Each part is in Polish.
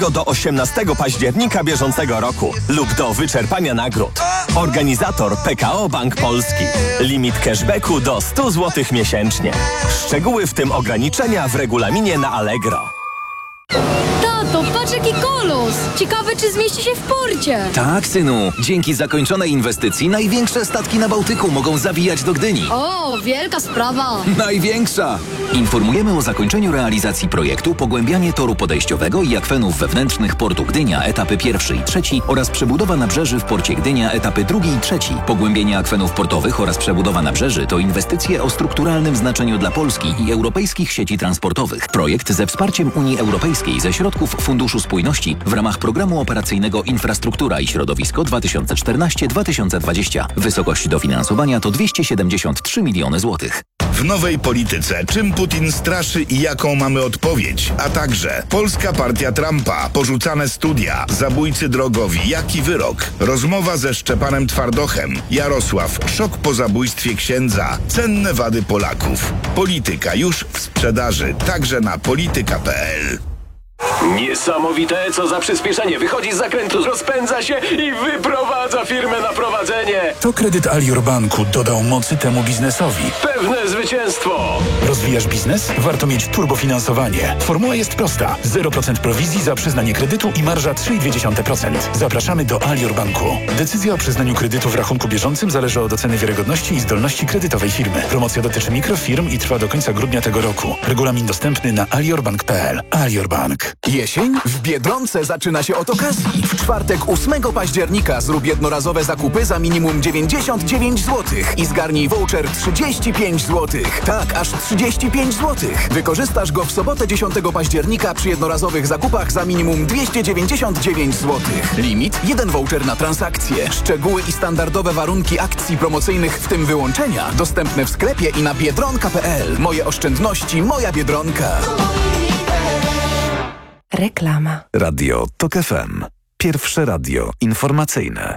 do 18 października bieżącego roku lub do wyczerpania nagród. Organizator PKO Bank Polski. Limit cashbacku do 100 zł miesięcznie. Szczegóły w tym ograniczenia w regulaminie na Allegro. Tato, patrz jaki kolos! Ciekawe, czy zmieści się w porcie. Tak, synu. Dzięki zakończonej inwestycji największe statki na Bałtyku mogą zawijać do Gdyni. O, wielka sprawa. Największa! Informujemy o zakończeniu realizacji projektu pogłębianie toru podejściowego i akwenów wewnętrznych portu Gdynia, etapy 1 i 3 oraz przebudowa nabrzeży w porcie Gdynia, etapy 2 i 3. Pogłębienie akwenów portowych oraz przebudowa nabrzeży to inwestycje o strukturalnym znaczeniu dla Polski i europejskich sieci transportowych. Projekt ze wsparciem Unii Europejskiej ze środków Funduszu Spójności w ramach Programu Operacyjnego Infrastruktura i Środowisko 2014-2020. Wysokość dofinansowania to 273 miliony złotych. W nowej polityce czym Putin straszy i jaką mamy odpowiedź, a także Polska Partia Trumpa, porzucane studia, zabójcy drogowi, jaki wyrok, rozmowa ze Szczepanem Twardochem, Jarosław, szok po zabójstwie księdza, cenne wady Polaków. Polityka już w sprzedaży, także na polityka.pl. Niesamowite, co za przyspieszenie. Wychodzi z zakrętu, rozpędza się i wyprowadza firmę na prowadzenie. To kredyt Alior Banku dodał mocy temu biznesowi. Pewne zwycięstwo. Rozwijasz biznes? Warto mieć turbofinansowanie. Formuła jest prosta. 0% prowizji za przyznanie kredytu i marża 3,2%. Zapraszamy do Alior Banku. Decyzja o przyznaniu kredytu w rachunku bieżącym zależy od oceny wiarygodności i zdolności kredytowej firmy. Promocja dotyczy mikrofirm i trwa do końca grudnia tego roku. Regulamin dostępny na aliorbank.pl. Alior Bank. Jesień? W Biedronce zaczyna się od okazji. W czwartek 8 października zrób jednorazowe zakupy za minimum 99 zł i zgarnij voucher 35 zł. Tak, aż 35 zł. Wykorzystasz go w sobotę 10 października przy jednorazowych zakupach za minimum 299 zł. Limit 1 voucher na transakcję. Szczegóły i standardowe warunki akcji promocyjnych, w tym wyłączenia, dostępne w sklepie i na biedronka.pl. Moje oszczędności, moja Biedronka. Reklama. Radio TOK FM. Pierwsze radio informacyjne.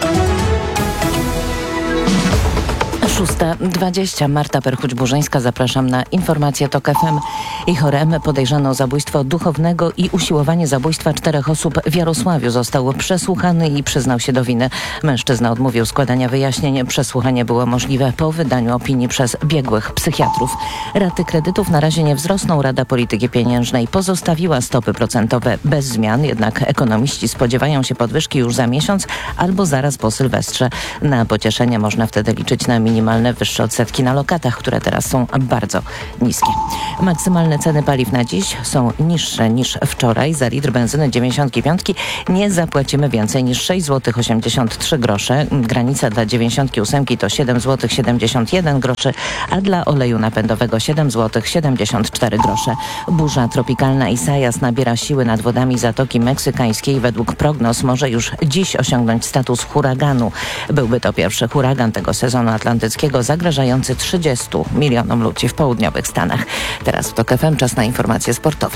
6:20. Marta Perchuć-Burzyńska. Zapraszam na informację TOK FM. Ich RM podejrzany o zabójstwo duchownego i usiłowanie zabójstwa 4 osób w Jarosławiu został przesłuchany i przyznał się do winy. Mężczyzna odmówił składania wyjaśnień. Przesłuchanie było możliwe po wydaniu opinii przez biegłych psychiatrów. Raty kredytów na razie nie wzrosną. Rada Polityki Pieniężnej pozostawiła stopy procentowe bez zmian, jednak ekonomiści spodziewają się podwyżki już za miesiąc albo zaraz po Sylwestrze. Na pocieszenie można wtedy liczyć na minimalne wyższe odsetki na lokatach, które teraz są bardzo niskie. Maksymalne ceny paliw na dziś są niższe niż wczoraj. Za litr benzyny 95 nie zapłacimy więcej niż 6,83 zł. Granica dla 98 to 7,71 zł, a dla oleju napędowego 7,74 zł. Burza tropikalna Isaias nabiera siły nad wodami Zatoki Meksykańskiej. Według prognoz może już dziś osiągnąć status huraganu. Byłby to pierwszy huragan tego sezonu atlantyckiego, zagrażający 30 milionom ludzi w południowych Stanach. Teraz w TOK FM czas na informacje sportowe.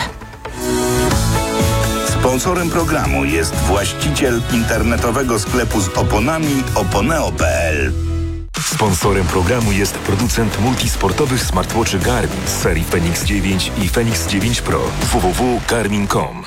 Sponsorem programu jest właściciel internetowego sklepu z oponami oponeo.pl. Sponsorem programu jest producent multisportowych smartwatchy Garmin z serii Fenix 9 i Fenix 9 Pro. www.garmin.com.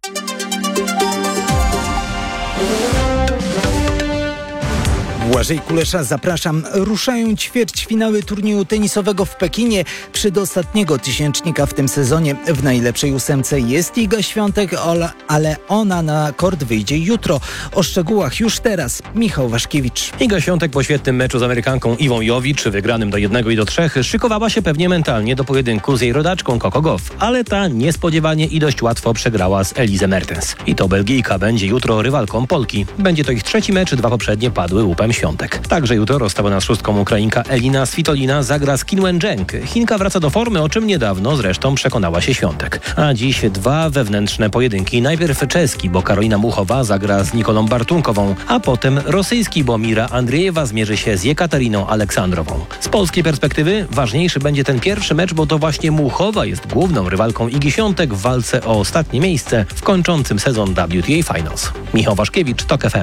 Błażej Kulesza, zapraszam. Ruszają ćwierćfinały turnieju tenisowego w Pekinie. Przedostatniego tysięcznika w tym sezonie. W najlepszej 8 jest Iga Świątek, ale ona na kort wyjdzie jutro. O szczegółach już teraz Michał Waszkiewicz. Iga Świątek po świetnym meczu z Amerykanką Iwą Jowicz, wygranym do 1 i do 3, szykowała się pewnie mentalnie do pojedynku z jej rodaczką Coco Gauff, ale ta niespodziewanie i dość łatwo przegrała z Elise Mertens. I to Belgijka będzie jutro rywalką Polki. Będzie to ich trzeci mecz, 2 poprzednie padły łupem Świątek. Także jutro rozstawiona z 6 Ukrainka Elina Svitolina zagra z Qin Wenzheng. Chinka wraca do formy, o czym niedawno zresztą przekonała się Świątek. A dziś 2 wewnętrzne pojedynki. Najpierw czeski, bo Karolina Muchowa zagra z Nikolą Bartunkową, a potem rosyjski, bo Mira Andriejewa zmierzy się z Jekateriną Aleksandrową. Z polskiej perspektywy ważniejszy będzie ten pierwszy mecz, bo to właśnie Muchowa jest główną rywalką Igi Świątek w walce o ostatnie miejsce w kończącym sezon WTA Finals. Michał Waszkiewicz, TOK FM.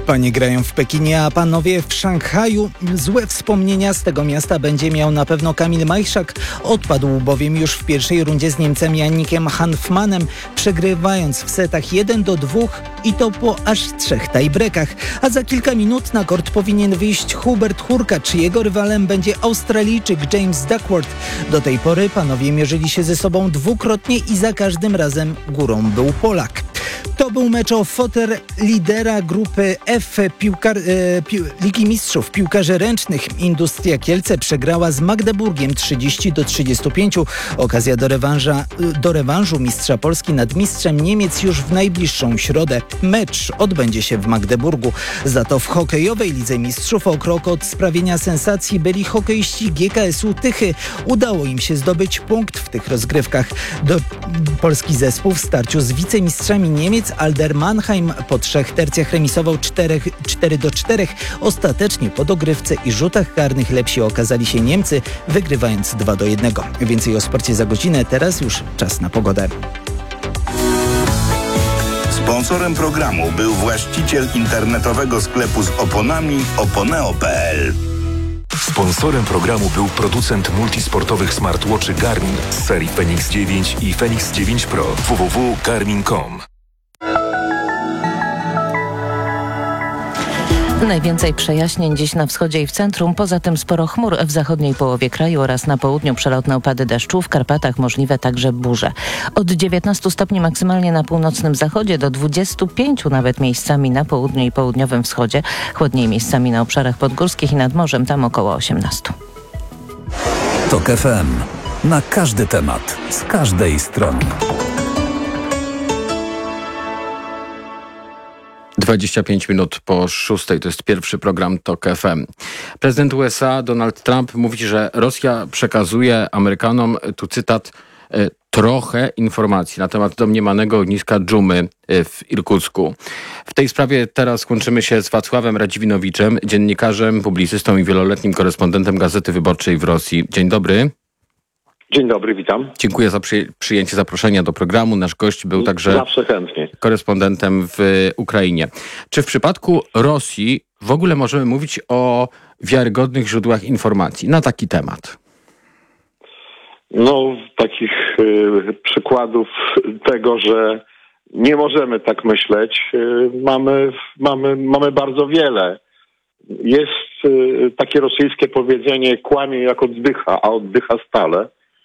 Panie grają w Pekinie, a panowie w Szanghaju. Złe wspomnienia z tego miasta będzie miał na pewno Kamil Majszak. Odpadł bowiem już w pierwszej rundzie z Niemcem Jannikiem Hanfmanem, przegrywając w setach 1-2 i to po aż 3 tiebreakach. A za kilka minut na kort powinien wyjść Hubert Hurkacz. Jego rywalem będzie Australijczyk James Duckworth. Do tej pory panowie mierzyli się ze sobą dwukrotnie i za każdym razem górą był Polak. To był mecz o fotel lidera grupy F Ligi Mistrzów Piłkarzy Ręcznych. Industria Kielce przegrała z Magdeburgiem 30-35. Okazja do rewanżu mistrza Polski nad mistrzem Niemiec już w najbliższą środę. Mecz odbędzie się w Magdeburgu. Za to w hokejowej Lidze Mistrzów o krok od sprawienia sensacji byli hokeiści GKS-u Tychy. Udało im się zdobyć punkt w tych rozgrywkach. Polski zespół w starciu z wicemistrzami Niemiec Alder Mannheim po 3 tercjach remisował 4-4. Ostatecznie po dogrywce i rzutach karnych lepsi okazali się Niemcy, wygrywając 2-1. Więcej o sporcie za godzinę, teraz już czas na pogodę. Sponsorem programu był właściciel internetowego sklepu z oponami oponeo.pl. Sponsorem programu był producent multisportowych smartwatchy Garmin z serii Fenix 9 i Fenix 9 Pro. www.garmin.com. Najwięcej przejaśnień dziś na wschodzie i w centrum, poza tym sporo chmur w zachodniej połowie kraju oraz na południu przelotne opady deszczu, w Karpatach możliwe także burze. Od 19 stopni maksymalnie na północnym zachodzie do 25 nawet miejscami na południu i południowym wschodzie, chłodniej miejscami na obszarach podgórskich i nad morzem, tam około 18. TOK FM. Na każdy temat, z każdej strony. 25 minut po 6. To jest pierwszy program TOK FM. Prezydent USA Donald Trump mówi, że Rosja przekazuje Amerykanom, tu cytat, trochę informacji na temat domniemanego ogniska dżumy w Irkucku. W tej sprawie teraz łączymy się z Wacławem Radziwinowiczem, dziennikarzem, publicystą i wieloletnim korespondentem Gazety Wyborczej w Rosji. Dzień dobry. Dzień dobry, witam. Dziękuję za przyjęcie zaproszenia do programu. Nasz gość był także zawsze chętnie korespondentem w Ukrainie. Czy w przypadku Rosji w ogóle możemy mówić o wiarygodnych źródłach informacji na taki temat? No, takich przykładów tego, że nie możemy tak myśleć, mamy bardzo wiele. Jest takie rosyjskie powiedzenie: kłamie jak oddycha, a oddycha stale.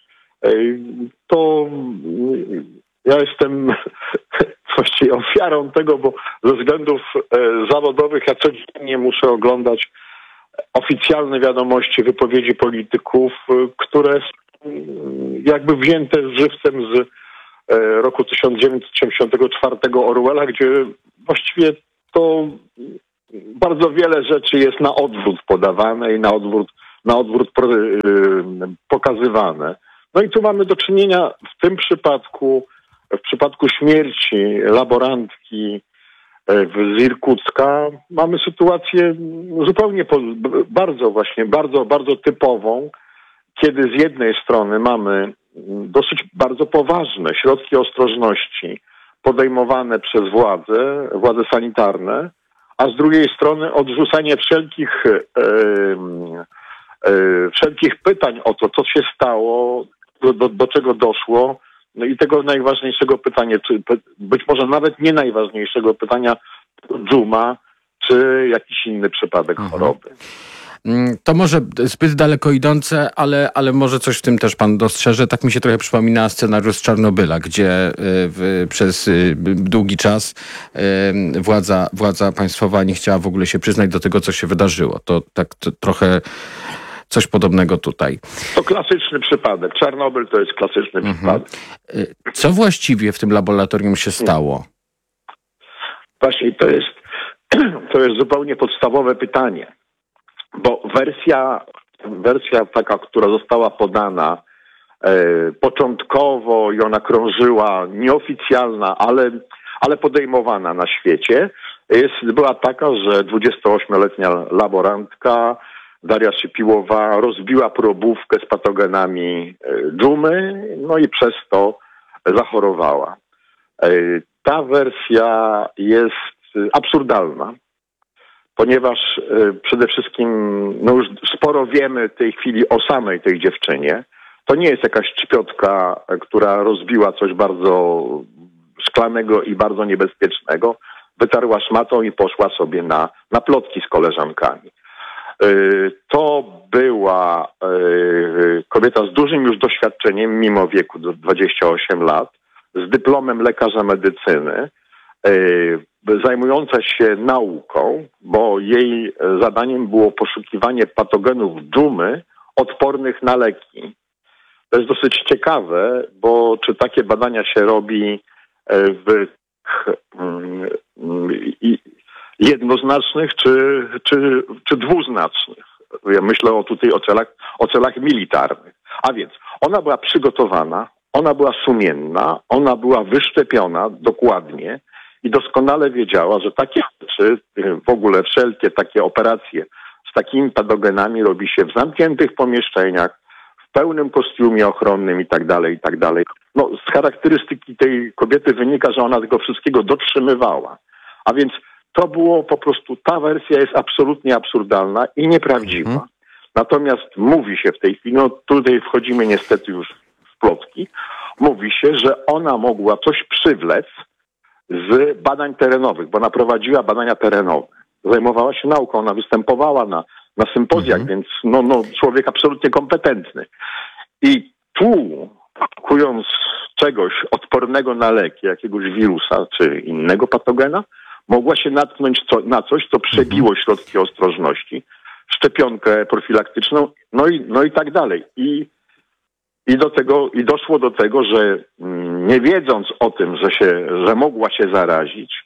To ja jestem właściwie ofiarą tego, bo ze względów zawodowych ja codziennie muszę oglądać oficjalne wiadomości, wypowiedzi polityków, które jakby wzięte żywcem z roku 1984 Orwella, gdzie właściwie to bardzo wiele rzeczy jest na odwrót podawane i na odwrót pokazywane. No i tu mamy do czynienia w tym przypadku, w przypadku śmierci laborantki z Irkucka, mamy sytuację zupełnie bardzo typową, kiedy z jednej strony mamy dosyć bardzo poważne środki ostrożności podejmowane przez władze sanitarne, a z drugiej strony odrzucenie wszelkich pytań o to, co się stało, do czego doszło. No i tego najważniejszego pytania, czy być może nawet nie najważniejszego pytania, dżuma, czy jakiś inny przypadek choroby. To może zbyt daleko idące, ale może coś w tym też pan dostrzeże. Tak mi się trochę przypomina scenariusz z Czarnobyla, gdzie przez długi czas władza państwowa nie chciała w ogóle się przyznać do tego, co się wydarzyło. To trochę coś podobnego tutaj. To klasyczny przypadek. Czarnobyl to jest klasyczny przypadek. Co właściwie w tym laboratorium się stało? Właśnie to jest zupełnie podstawowe pytanie. Bo wersja taka, która została podana początkowo i ona krążyła, nieoficjalna, ale podejmowana na świecie, była taka, że 28-letnia laborantka Daria Szypiłowa rozbiła probówkę z patogenami dżumy, no i przez to zachorowała. Ta wersja jest absurdalna. ponieważ przede wszystkim no już sporo wiemy w tej chwili o samej tej dziewczynie. To nie jest jakaś czpiotka, która rozbiła coś bardzo szklanego i bardzo niebezpiecznego. Wytarła szmatą i poszła sobie na plotki z koleżankami. To była kobieta z dużym już doświadczeniem, mimo wieku 28 lat, z dyplomem lekarza medycyny, zajmująca się nauką, bo jej zadaniem było poszukiwanie patogenów dżumy odpornych na leki. To jest dosyć ciekawe, bo czy takie badania się robi w jednoznacznych czy dwuznacznych. Ja myślę tutaj o celach militarnych. A więc ona była przygotowana, ona była sumienna, ona była wyszczepiona dokładnie i doskonale wiedziała, że takie rzeczy, w ogóle wszelkie takie operacje z takimi patogenami robi się w zamkniętych pomieszczeniach, w pełnym kostiumie ochronnym i tak dalej, i tak dalej. No, z charakterystyki tej kobiety wynika, że ona tego wszystkiego dotrzymywała. A więc to było po prostu, ta wersja jest absolutnie absurdalna i nieprawdziwa. Natomiast mówi się w tej chwili, no tutaj wchodzimy niestety już w plotki, mówi się, że ona mogła coś przywlec z badań terenowych, bo ona prowadziła badania terenowe. Zajmowała się nauką, ona występowała na sympozjach, więc no człowiek absolutnie kompetentny. I tu, poszukując czegoś odpornego na leki, jakiegoś wirusa czy innego patogena, mogła się natknąć na coś, co przebiło środki ostrożności, szczepionkę profilaktyczną, no i tak dalej. I doszło do tego, że nie wiedząc o tym, że mogła się zarazić,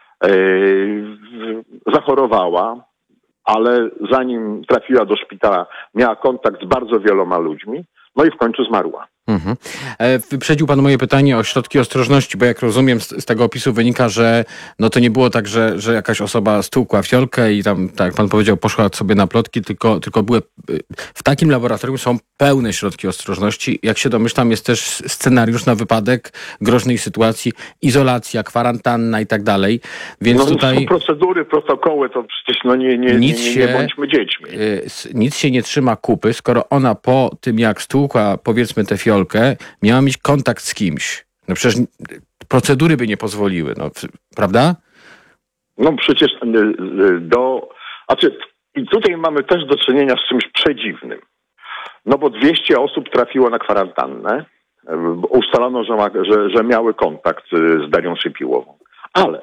zachorowała, ale zanim trafiła do szpitala, miała kontakt z bardzo wieloma ludźmi, no i w końcu zmarła. Wyprzedził pan moje pytanie o środki ostrożności, bo jak rozumiem z tego opisu wynika, że no to nie było tak, że jakaś osoba stłukła fiolkę i tam, tak jak pan powiedział, poszła sobie na plotki, tylko były w takim laboratorium są pełne środki ostrożności. Jak się domyślam, jest też scenariusz na wypadek groźnej sytuacji, izolacja, kwarantanna i tak dalej. Więc tutaj procedury, protokoły, to przecież nie bądźmy dziećmi. Nic się nie trzyma kupy, skoro ona po tym, jak stłukła, powiedzmy, tę fiolkę, miała mieć kontakt z kimś. No przecież procedury by nie pozwoliły, no, prawda? No przecież i tutaj mamy też do czynienia z czymś przedziwnym. No bo 200 osób trafiło na kwarantannę. Ustalono, że miały kontakt z Darią Szypiłową. Ale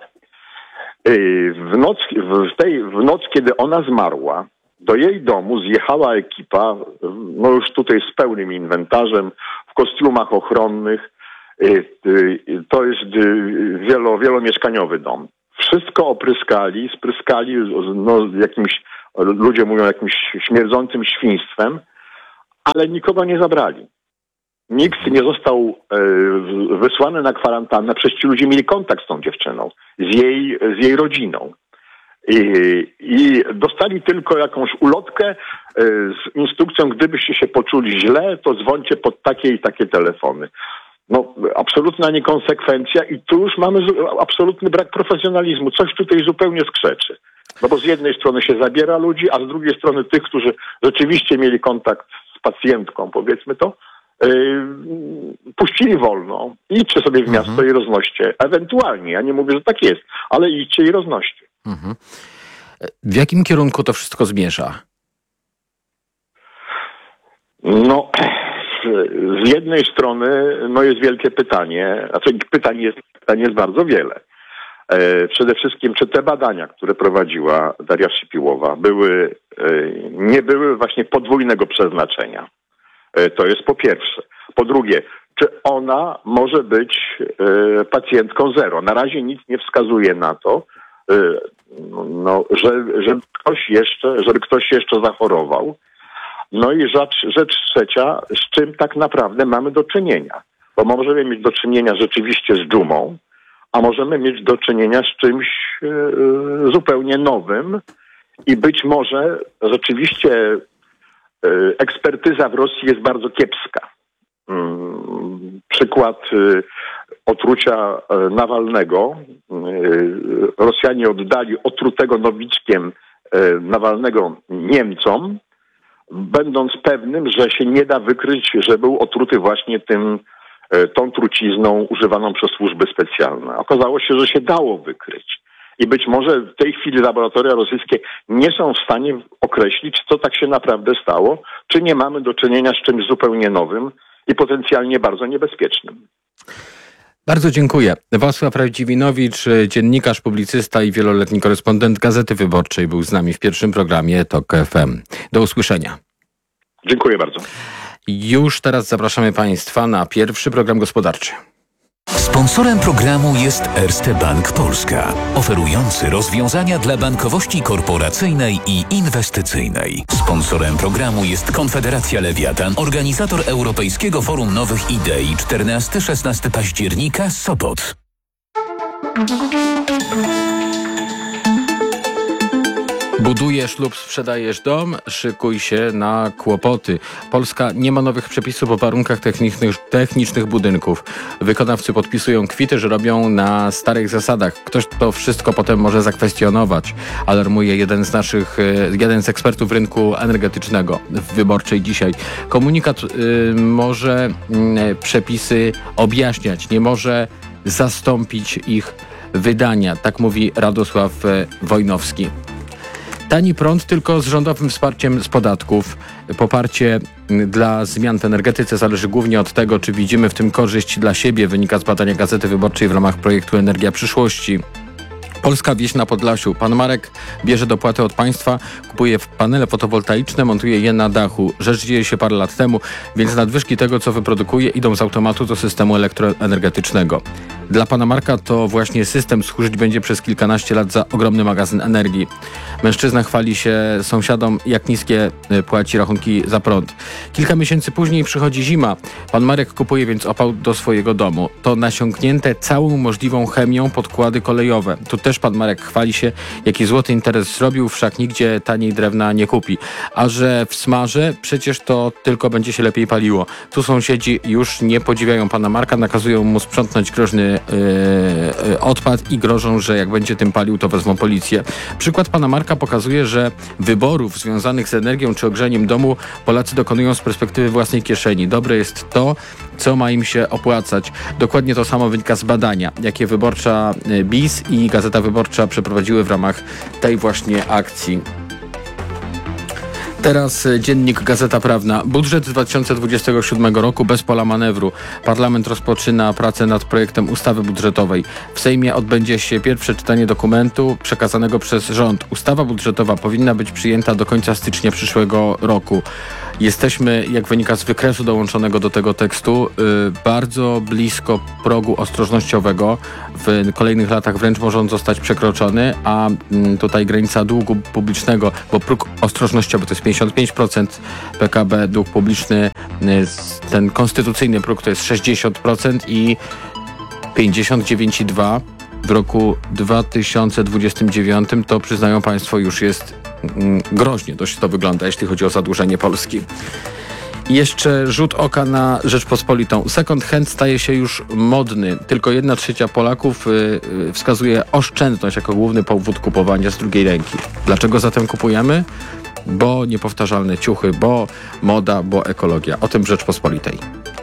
w noc, kiedy ona zmarła, do jej domu zjechała ekipa, no już tutaj z pełnym inwentarzem, w kostiumach ochronnych. To jest wielomieszkaniowy dom. Wszystko spryskali ludzie mówią jakimś śmierdzącym świństwem, ale nikogo nie zabrali. Nikt nie został wysłany na kwarantannę, przecież ci ludzie mieli kontakt z tą dziewczyną, z jej rodziną. I dostali tylko jakąś ulotkę z instrukcją, gdybyście się poczuli źle, to dzwońcie pod takie i takie telefony. No, absolutna niekonsekwencja i tu już mamy absolutny brak profesjonalizmu. Coś tutaj zupełnie skrzeczy. No bo z jednej strony się zabiera ludzi, a z drugiej strony tych, którzy rzeczywiście mieli kontakt z pacjentką, powiedzmy to, puścili wolno. Idźcie sobie w miasto i roznoście. Ewentualnie, ja nie mówię, że tak jest, ale idźcie i roznoście. W jakim kierunku to wszystko zmierza? No, z jednej strony jest wielkie pytanie, pytań jest bardzo wiele. Przede wszystkim, czy te badania, które prowadziła Daria Szypiłowa, nie były właśnie podwójnego przeznaczenia? To jest po pierwsze. Po drugie, czy ona może być pacjentką zero? Na razie nic nie wskazuje na to, żeby ktoś jeszcze zachorował. No i rzecz trzecia, z czym tak naprawdę mamy do czynienia? Bo możemy mieć do czynienia rzeczywiście z dżumą, a możemy mieć do czynienia z czymś zupełnie nowym i być może rzeczywiście ekspertyza w Rosji jest bardzo kiepska. Przykład otrucia Nawalnego. Rosjanie oddali otrutego Nowiczkiem Nawalnego Niemcom, będąc pewnym, że się nie da wykryć, że był otruty właśnie tą trucizną używaną przez służby specjalne. Okazało się, że się dało wykryć. I być może w tej chwili laboratoria rosyjskie nie są w stanie określić, co tak się naprawdę stało, czy nie mamy do czynienia z czymś zupełnie nowym i potencjalnie bardzo niebezpiecznym. Bardzo dziękuję. Wacław Radziwinowicz, dziennikarz, publicysta i wieloletni korespondent Gazety Wyborczej, był z nami w pierwszym programie TOK FM. Do usłyszenia. Dziękuję bardzo. Już teraz zapraszamy Państwa na pierwszy program gospodarczy. Sponsorem programu jest Erste Bank Polska, oferujący rozwiązania dla bankowości korporacyjnej i inwestycyjnej. Sponsorem programu jest Konfederacja Lewiatan, organizator Europejskiego Forum Nowych Idei 14-16 października, Sopot. Budujesz lub sprzedajesz dom? Szykuj się na kłopoty. Polska nie ma nowych przepisów o warunkach technicznych budynków. Wykonawcy podpisują kwity, że robią na starych zasadach. Ktoś to wszystko potem może zakwestionować, alarmuje jeden z ekspertów rynku energetycznego w Wyborczej dzisiaj. Komunikat może przepisy objaśniać, nie może zastąpić ich wydania. Tak mówi Radosław Wojnowski. Tani prąd tylko z rządowym wsparciem z podatków. Poparcie dla zmian w energetyce zależy głównie od tego, czy widzimy w tym korzyść dla siebie, wynika z badania Gazety Wyborczej w ramach projektu Energia Przyszłości. Polska wieś na Podlasiu. Pan Marek bierze dopłaty od państwa, kupuje panele fotowoltaiczne, montuje je na dachu. Rzecz dzieje się parę lat temu, więc nadwyżki tego, co wyprodukuje, idą z automatu do systemu elektroenergetycznego. Dla pana Marka to właśnie system służyć będzie przez kilkanaście lat za ogromny magazyn energii. Mężczyzna chwali się sąsiadom, jak niskie płaci rachunki za prąd. Kilka miesięcy później przychodzi zima. Pan Marek kupuje więc opał do swojego domu. To nasiąknięte całą możliwą chemią podkłady kolejowe. Tu też pan Marek chwali się, jaki złoty interes zrobił, wszak nigdzie taniej drewna nie kupi. A że w smarze, przecież to tylko będzie się lepiej paliło. Tu sąsiedzi już nie podziwiają pana Marka, nakazują mu sprzątnąć groźny odpad i grożą, że jak będzie tym palił, to wezmą policję. Przykład pana Marka pokazuje, że wyborów związanych z energią czy ogrzewaniem domu Polacy dokonują z perspektywy własnej kieszeni. Dobre jest to, co ma im się opłacać. Dokładnie to samo wynika z badania, jakie Wyborcza BIS i Gazeta Wyborcza przeprowadziły w ramach tej właśnie akcji. Teraz dziennik Gazeta Prawna. Budżet z 2027 roku bez pola manewru. Parlament rozpoczyna pracę nad projektem ustawy budżetowej. W Sejmie odbędzie się pierwsze czytanie dokumentu przekazanego przez rząd. Ustawa budżetowa powinna być przyjęta do końca stycznia przyszłego roku. Jesteśmy, jak wynika z wykresu dołączonego do tego tekstu, bardzo blisko progu ostrożnościowego. W kolejnych latach wręcz może on zostać przekroczony, a tutaj granica długu publicznego, bo próg ostrożnościowy to jest 55% PKB, dług publiczny, ten konstytucyjny próg to jest 60% i 59,2% w roku 2029 to przyznają państwo już jest groźnie dość to wygląda, jeśli chodzi o zadłużenie Polski. I jeszcze rzut oka na Rzeczpospolitą. Second hand staje się już modny. Tylko 1/3 Polaków wskazuje oszczędność jako główny powód kupowania z drugiej ręki. Dlaczego zatem kupujemy? Bo niepowtarzalne ciuchy, bo moda, bo ekologia. O tym w Rzeczpospolitej.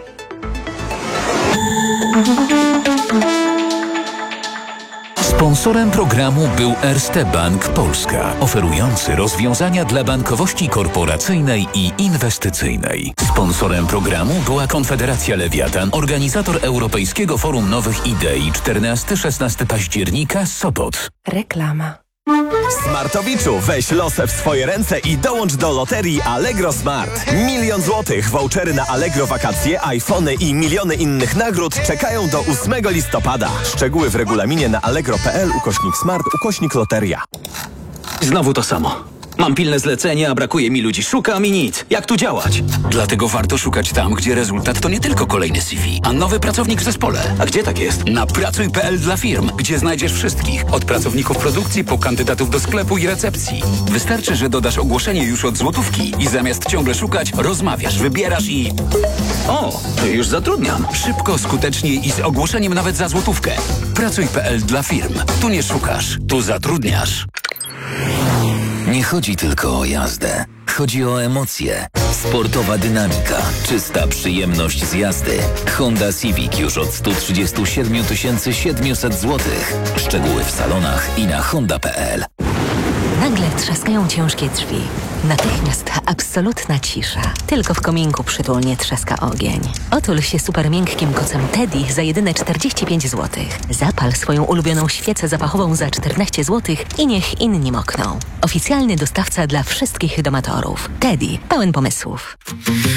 Sponsorem programu był Erste Bank Polska, oferujący rozwiązania dla bankowości korporacyjnej i inwestycyjnej. Sponsorem programu była Konfederacja Lewiatan, organizator Europejskiego Forum Nowych Idei 14-16 października, Sopot. Reklama. Smartowiczu, weź losę w swoje ręce i dołącz do loterii Allegro Smart. 1 000 000 złotych, vouchery na Allegro wakacje, iPhony i miliony innych nagród czekają do 8 listopada. Szczegóły w regulaminie na allegro.pl/smart/loteria. Znowu to samo. Mam pilne zlecenie, a brakuje mi ludzi. Szukam i nic. Jak tu działać? Dlatego warto szukać tam, gdzie rezultat to nie tylko kolejny CV, a nowy pracownik w zespole. A gdzie tak jest? Na pracuj.pl dla firm, gdzie znajdziesz wszystkich. Od pracowników produkcji po kandydatów do sklepu i recepcji. Wystarczy, że dodasz ogłoszenie już od złotówki i zamiast ciągle szukać, rozmawiasz, wybierasz i... O, już zatrudniam. Szybko, skutecznie i z ogłoszeniem nawet za złotówkę. Pracuj.pl dla firm. Tu nie szukasz, tu zatrudniasz. Nie chodzi tylko o jazdę. Chodzi o emocje. Sportowa dynamika, czysta przyjemność z jazdy. Honda Civic już od 137 700 zł. Szczegóły w salonach i na honda.pl. Nagle trzaskają ciężkie drzwi. Natychmiast absolutna cisza. Tylko w kominku przytulnie trzaska ogień. Otul się super miękkim kocem Teddy za jedyne 45 zł. Zapal swoją ulubioną świecę zapachową za 14 zł i niech inni mokną. Oficjalny dostawca dla wszystkich domatorów. Teddy, pełen pomysłów.